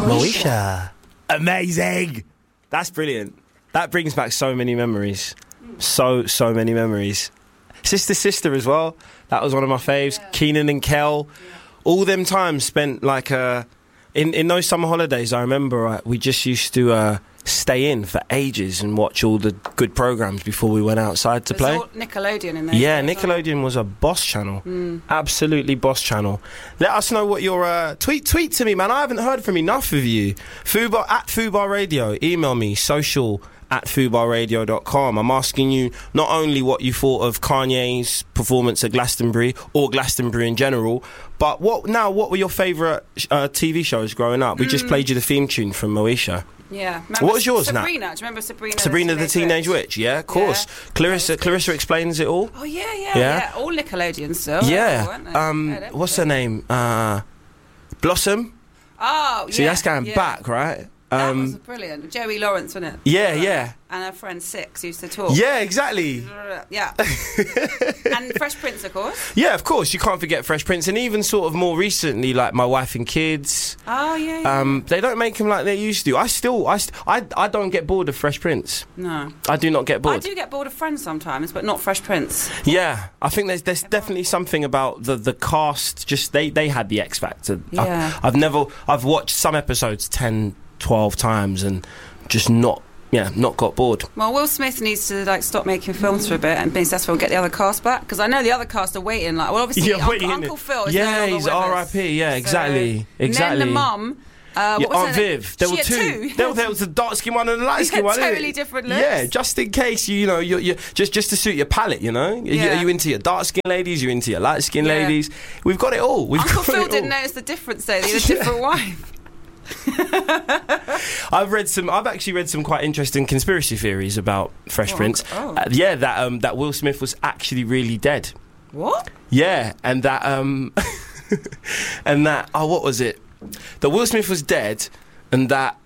Moesha. Amazing. That's brilliant. That brings back so many memories. So many memories. Sister as well. That was one of my faves. Yeah. Keenan and Kel. Yeah. All them times spent like in those summer holidays. I remember we just used to stay in for ages and watch all the good programs before we went outside to play. Nickelodeon in there. Yeah, Nickelodeon was a boss channel. Absolutely boss channel. Let us know what your tweet to me, man. I haven't heard from enough of you. Fubar at Fubar Radio. Email me social@fubarradio.com. I'm asking you not only what you thought of Kanye's performance at Glastonbury or Glastonbury in general, but what were your favourite TV shows growing up? We just played you the theme tune from Moesha. Yeah. What was yours, Sabrina? Nat? Do you remember Sabrina? Sabrina the Teenage Witch. Yeah, of course. Yeah. Clarissa explains it all. Oh yeah. All Nickelodeon still. Yeah. What's her name? Blossom. Oh, yeah. See, that's going back, right? That was brilliant. Joey Lawrence, wasn't it? Yeah. And her friend Six used to talk. Yeah, exactly. Yeah. And Fresh Prince, of course. Yeah, of course. You can't forget Fresh Prince. And even sort of more recently, like My Wife and Kids. Oh, yeah. They don't make them like they used to. I don't get bored of Fresh Prince. No. I do not get bored. I do get bored of Friends sometimes, but not Fresh Prince. Yeah. I think there's definitely something about the cast. Just they had the X Factor. Yeah. I've watched some episodes 10, 12 times and just not got bored. Well, Will Smith needs to stop making films for a bit and be successful and get the other cast back, because I know the other cast are waiting. Obviously, Uncle Phil is no longer he's with us. R.I.P. Yeah, exactly. And then the mum. Aunt Viv. There were two. There was a dark skin one and a light skin one. Totally different looks. Yeah, just in case you're just to suit your palate. Are you into your dark skin ladies? You into your light skin ladies? We've got it all. Uncle Phil didn't notice the difference though. He had a different wife. I've actually read some quite interesting conspiracy theories about Fresh Prince. That Will Smith was actually really dead. What? Yeah, and that what was it? That Will Smith was dead, and that's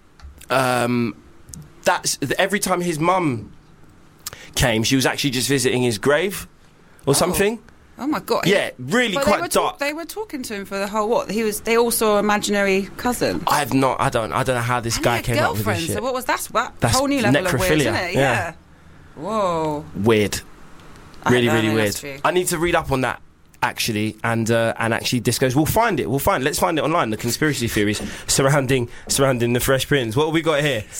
every time his mum came, she was actually just visiting his grave or something. Oh my God! Yeah, really quite dark. They were talking to him for the whole what? They all saw an imaginary cousin. I don't know how this guy came up with this shit. So what was that? That's whole new level of weird, isn't it? Yeah. Whoa. Weird. Really, really weird. That's true. I need to read up on that actually, and actually discos. We'll find it. Let's find it online. The conspiracy theories surrounding the Fresh Prince. What have we got here?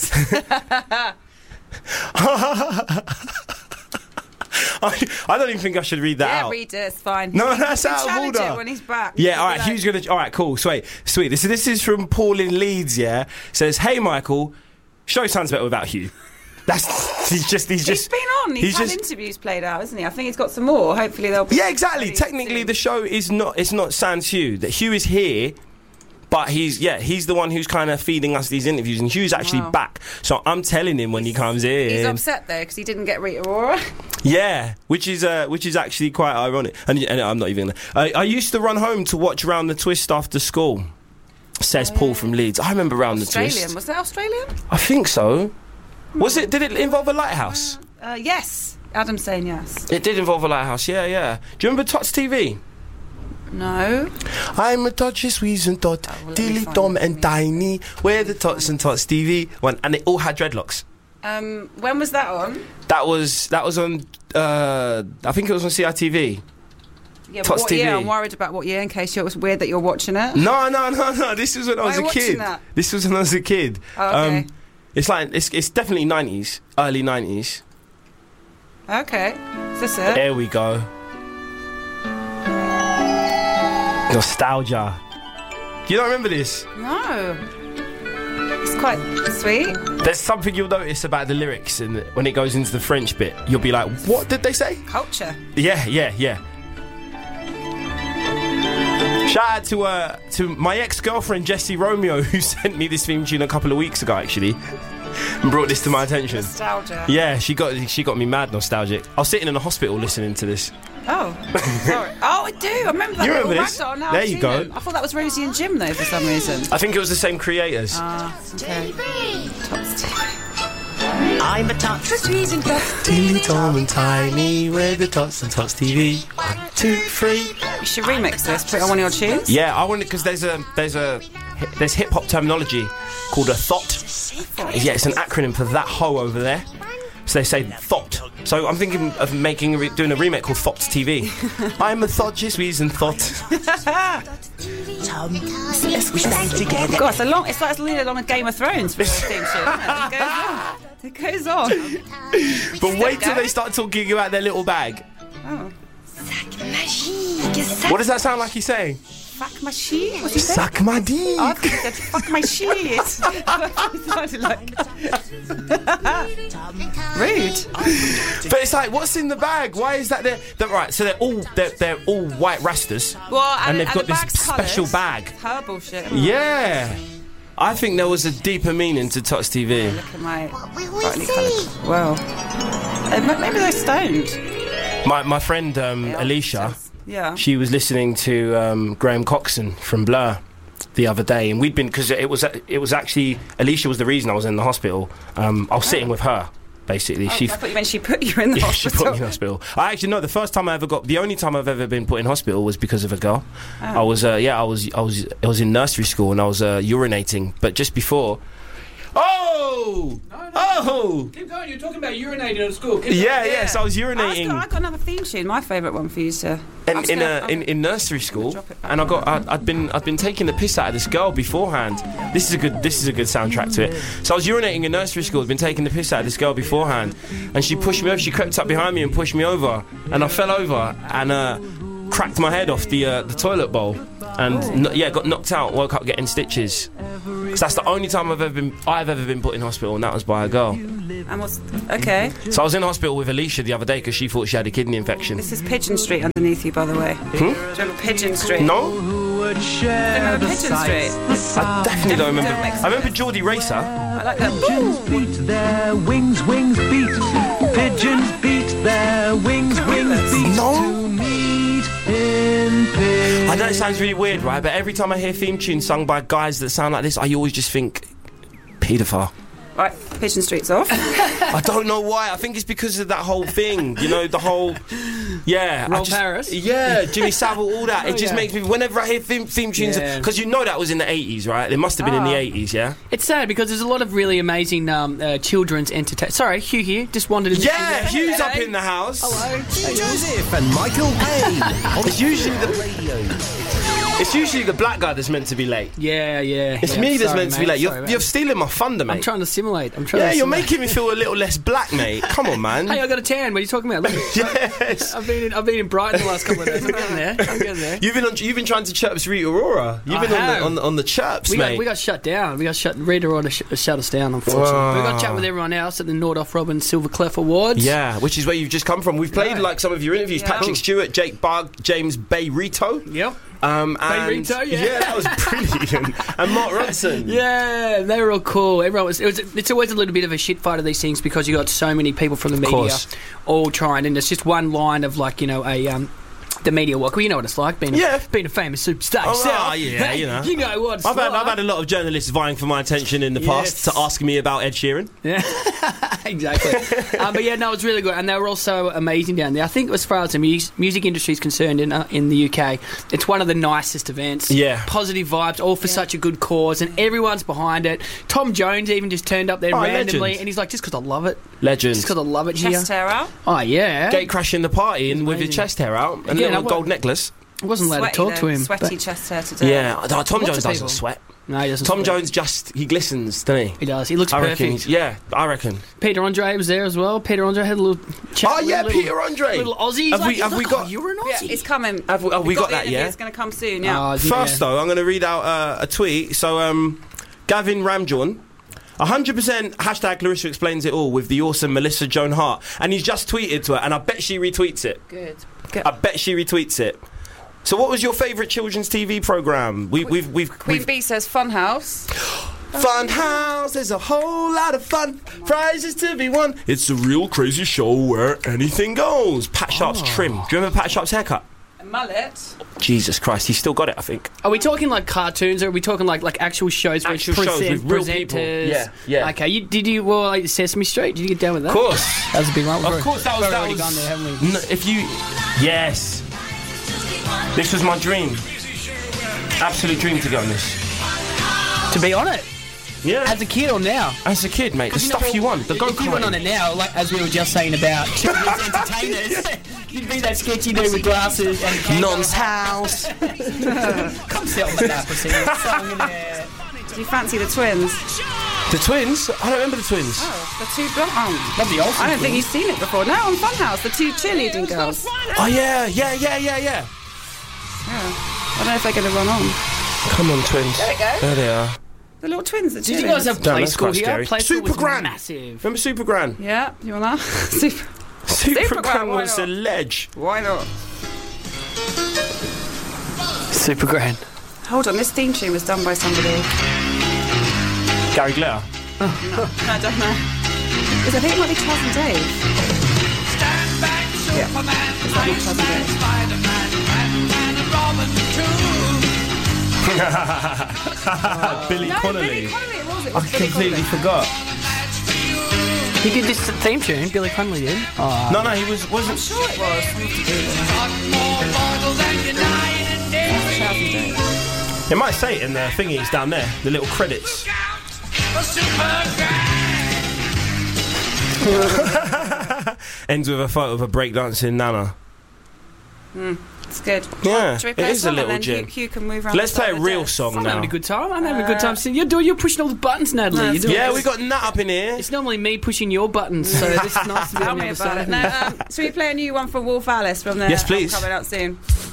I don't even think I should read that out. Yeah, read it. It's fine. No, that's out of order. It when he's back. Yeah, all right. Who's gonna? All right, cool. Sweet. This is from Paul in Leeds. Yeah, says, "Hey Michael, show sounds better without Hugh." He's just been on. He's had interviews played out, isn't he? I think he's got some more. Hopefully they'll be. Yeah, exactly. Technically, the show is not. It's not sans Hugh. That Hugh is here. But he's the one who's kind of feeding us these interviews, and Hugh's actually back. So I'm telling him when he comes in. He's upset though because he didn't get Rita Ora. Yeah, which is actually quite ironic. And I'm not even. I used to run home to watch Round the Twist after school. Says Paul from Leeds. I remember Round the Twist. Was that Australian? I think so. Was it? Did it involve a lighthouse? Yes. Adam's saying yes. It did involve a lighthouse. Yeah. Do you remember Tots TV? No. I'm a Dodger, Squeeze and Dot, Dilly, Dom and Tiny. We're the Tots and Tots TV one, and they all had dreadlocks. When was that on? That was on. I think it was on CITV. Yeah, Tots TV. I'm worried about what year in case it was weird that you're watching it. No. This was when I was a kid. That? This was when I was a kid. Oh, okay. It's definitely 90s, early 90s. Okay. Is this it? There we go. Nostalgia. You don't remember this? No. It's quite sweet. There's something you'll notice about the lyrics, and when it goes into the French bit, you'll be like, what did they say? Culture. Yeah. Shout out to my ex-girlfriend Jessie Romeo, who sent me this theme tune a couple of weeks ago actually, and brought this to my attention. Nostalgia. Yeah, she got me mad nostalgic. I was sitting in a hospital listening to this. Oh, sorry. Oh, I do. I remember that. You remember this? Now there you go. I thought that was Rosie and Jim though for some reason. I think it was the same creators. Okay. Tots TV. I'm a Tots, Squeeze and Dot, Dilly, Tom and Tiny, we're the Tots and Tots TV. 1, 2, 3. You should remix this. Put it on one of your tunes. Yeah, I want it because there's hip hop terminology called a thought. Yeah, it's an acronym for that hoe over there. So they say thought. So I'm thinking of doing a remake called Thoughts TV. I'm a thought, just reason thought. We stand together. God, it's like leading along a Game of Thrones for this theme shit. It goes on. But wait till they start talking about their little bag. Oh. What does that sound like he's saying? Fuck my shit. What's he saying? Suck my dick. I think he said fuck my shit. That's what it sounded like. Rude. But it's like, what's in the bag? Why is that there? Right, so they're all white rastas. Well, and they've got the this special bag. Her bullshit. Yeah. I think there was a deeper meaning to Tots TV. Yeah, look at my brightly coloured. Well, maybe they're stoned. My friend Alicia. Yeah. She was listening to Graham Coxon from Blur the other day, and we'd been, because it was actually Alicia was the reason I was in the hospital. I was sitting with her basically. I thought you meant she put you in the hospital. She put me in the hospital. I actually know the only time I've ever been put in hospital was because of a girl. Oh. I was in nursery school and I was urinating, but just before. Oh! No. Keep going, you're talking about urinating at school. Yes, I was urinating. I got another theme tune, my favourite one for you to... In nursery school, and I'd been taking the piss out of this girl beforehand. This is a good soundtrack to it. So I was urinating in nursery school, I'd been taking the piss out of this girl beforehand, and she pushed me over, she crept up behind me and pushed me over, and I fell over and cracked my head off the toilet bowl. And got knocked out, woke up getting stitches. Because that's the only time I've ever been put in hospital, and that was by a girl. Okay. So I was in hospital with Alicia the other day because she thought she had a kidney infection. This is Pigeon Street underneath you, by the way. Do you remember Pigeon Street? No. Remember Pigeon Street? I definitely don't remember. I remember Geordie Racer. I like that. Pigeons beat their wings beat. Pigeons beat their wings beat. No. In I know it sounds really weird, right? But every time I hear theme tunes sung by guys that sound like this, I always just think paedophile. Right, Pigeon Street's off. I don't know why. I think it's because of that whole thing. You know, the whole... Yeah. Roll Paris? Yeah, Jimmy Savile, all that. It just makes me... Whenever I hear theme tunes... Because you know that was in the 80s, right? It must have been in the 80s, yeah? It's sad because there's a lot of really amazing children's entertainment. Sorry, Hugh here. Just wanted to... Yeah, Hugh's up in the house. Hello. Joseph and Michael Payne. It's usually the radio. It's usually the black guy that's meant to be late. Yeah. It's me that's meant to be late. You're stealing my thunder, mate. I'm trying to simulate. You're making me feel a little less black, mate. Come on, man. Hey, I got a tan. What are you talking about? Look, yes. I've been in Brighton the last couple of days. I'm getting there. You've been trying to chirp Rita Ora. You've been on the chirps, mate. We got shut down. Rita Ora shut us down, unfortunately. Whoa. We got to chat with everyone else at the Nordoff Robin Silver Clef Awards. Yeah, which is where you've just come from. We've played like some of your interviews. Yeah. Patrick Stewart, Jake Bugg, James Bayrito. Yep. Bayrito, yeah, that was brilliant. And Mark Ronson. Yeah, they were all cool. It's always a little bit of a shit fight of these things because you got so many people from the media all trying, and it's just one line of like, you know, the media work. Well, you know what it's like being a famous superstar yourself. Yeah, you know. You know what it's like. I've had a lot of journalists vying for my attention in the past to ask me about Ed Sheeran. Yeah, exactly. But yeah, no, it's really good, and they were also amazing down there. I think as far as the music industry is concerned in the UK, it's one of the nicest events. Yeah, positive vibes, all for such a good cause, and everyone's behind it. Tom Jones even just turned up there randomly, and he's like, just because I love it. Legend. Just because I love it here. Chest hair out. Oh yeah. Gate crashing the party and with his chest hair out and a little gold necklace. I wasn't allowed to talk to him. Sweaty chest hair today. Yeah, Tom Jones doesn't sweat. No, he doesn't. Tom Jones he glistens, doesn't he? He does. He looks perfect. I reckon. Peter Andre was there as well. Peter Andre had a little chat. Oh yeah, Peter Andre. Little Aussie. Have we got? You're an Aussie. Yeah, it's coming. Have we got that? Yeah, it's going to come soon. Yeah. First though, I'm going to read out a tweet. So Gavin Ramjohn. 100% hashtag Clarissa explains it all with the awesome Melissa Joan Hart, and he's just tweeted to her, and I bet she retweets it. Good. I bet she retweets it. So, what was your favourite children's TV programme? Queen Bee says Funhouse. Funhouse, there's a whole lot of fun, prizes to be won. It's a real crazy show where anything goes. Pat Sharp's trim. Do you remember Pat Sharp's haircut? A mullet. Jesus Christ, he's still got it, I think. Are we talking like cartoons, or are we talking like actual shows? Actual shows with real people. Yeah. Okay, did you like Sesame Street? Did you get down with that? Of course. That was a big one. Of course, that was. Gone there, haven't we? Yes. This was my dream. Absolute dream to get on this. To be on it? Yeah. As a kid or now? As a kid, mate. The stuff you want. The go-kart. If you went on it now, like as we were just saying about children's entertainers, you'd be that sketchy dude with glasses and a Non's house. Come sit on the lap and sing a song in there. Do you fancy the twins? The twins? I don't remember the twins. Oh, the two blonde. Love the old I don't think you've seen it before. No, on Funhouse, the two cheerleading girls. Oh, yeah. Yeah. I don't know if they're going to run on. Come on, twins. There we go. There they are. The little twins. Did you guys have play school here? Play school was Super massive. Remember Super Gran? Yeah, you want that? Super Gran was a ledge. Why not? Super Gran. Hold on, this theme tune was done by somebody. Gary Glitter? No, I don't know. I think it might be Charles and Dave. Stand back, Superman, Spider-Man, Batman, and Robin too. Billy Connolly. Billy Connolly, was it? I completely forgot. He did this theme tune, Billy Connolly did? Oh. No, he wasn't. I'm sure it was. It might say it in the thingies down there, the little credits. Ends with a photo of a breakdancing Nana. It's good. Yeah, Should we it play is a little gem. gem. Hugh can move around. Let's play a real song I'm now. having a good time. I'm having a good time singing. You're pushing all the buttons, Natalie. Yeah, we got Nat up in here. It's normally me pushing your buttons, so this is nice to be Tell on the me other about side. it. No, should we play a new one for Wolf Alice from the Yes, please. coming out soon?